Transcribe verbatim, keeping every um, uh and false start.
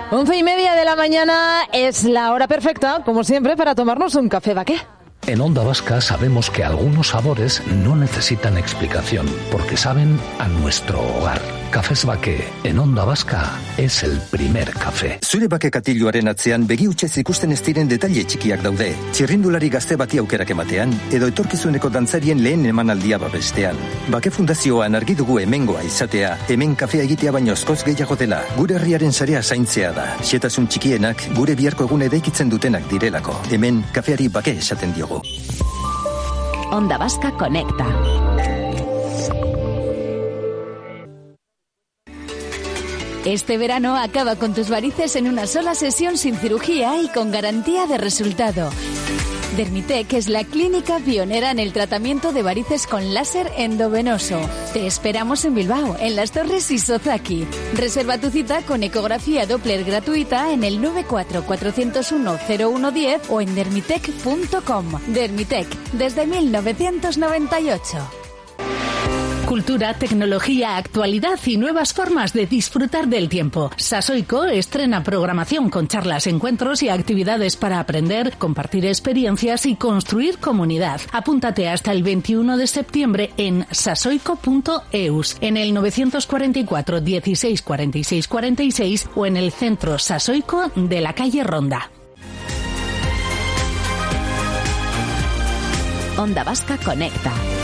Once y media de la mañana es la hora perfecta, como siempre, para tomarnos un café Baqué. En Onda Vasca sabemos que algunos sabores no necesitan explicación, porque saben a nuestro hogar. Cafés Baqué en Onda Vasca es el primer café. Zure bake katiluaren atzean begi hutsez ikusten ez diren detaile txikiak daude. Txirrindulari gazte bati aukerak ematean, edo etorkizuneko dantzarien lehen emanaldia babestean. Bake Fundazioan argi dugu hemengoa izatea, hemen kafea egitea baino askoz gehiago dela. Gure herriaren sarea zaintzea da. Xehetasun txikienak gure biharko egun eraikitzen dutenak direlako. Hemen kafeari bake esaten diogu. Onda Vasca Conecta. Este verano acaba con tus varices en una sola sesión sin cirugía y con garantía de resultado. Dermitec es la clínica pionera en el tratamiento de varices con láser endovenoso. Te esperamos en Bilbao, en Las Torres y Sozaki. Reserva tu cita con ecografía Doppler gratuita en el nueve cuatro cuatro cero uno cero uno uno cero o en dermitec punto com. Dermitec, desde mil novecientos noventa y ocho. Cultura, tecnología, actualidad y nuevas formas de disfrutar del tiempo. Sasoico estrena programación con charlas, encuentros y actividades para aprender, compartir experiencias y construir comunidad. Apúntate hasta el veintiuno de septiembre en sasoico punto eus, en el novecientos cuarenta y cuatro dieciséis cuarenta y seis cuarenta y seis o en el centro Sasoico de la calle Ronda. Onda Vasca Conecta.